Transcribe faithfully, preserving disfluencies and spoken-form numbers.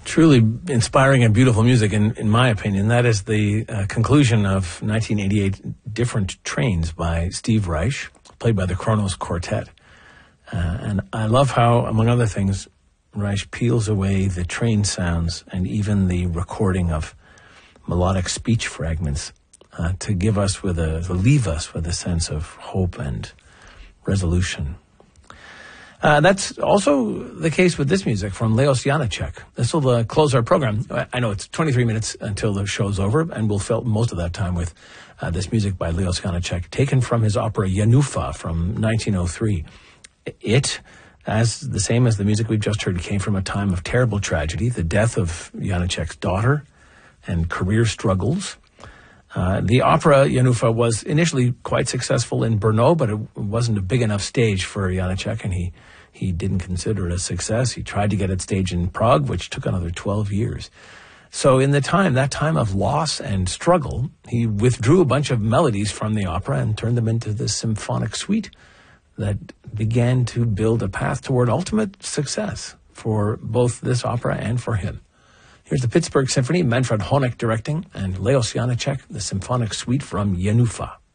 Truly inspiring and beautiful music, in, in my opinion. That is the uh, conclusion of nineteen eighty-eight Different Trains by Steve Reich, played by the Kronos Quartet. Uh, and I love how, among other things, Reich peels away the train sounds and even the recording of melodic speech fragments uh, to give us with a, to leave us with a sense of hope and resolution. Uh, that's also the case with this music from Leos Janáček. This will uh, close our program. I know it's twenty-three minutes until the show's over, and we'll fill most of that time with uh, this music by Leos Janáček, taken from his opera Janufa from nineteen oh three. It, as the same as the music we've just heard, came from a time of terrible tragedy, the death of Janáček's daughter and career struggles. Uh, the opera Janufa was initially quite successful in Brno, but it wasn't a big enough stage for Janáček, and he, he didn't consider it a success. He tried to get it staged in Prague, which took another twelve years. So in the time, that time of loss and struggle, he withdrew a bunch of melodies from the opera and turned them into this symphonic suite that began to build a path toward ultimate success for both this opera and for him. Here's the Pittsburgh Symphony, Manfred Honeck directing, and Leos Janáček, the symphonic suite from Janufa.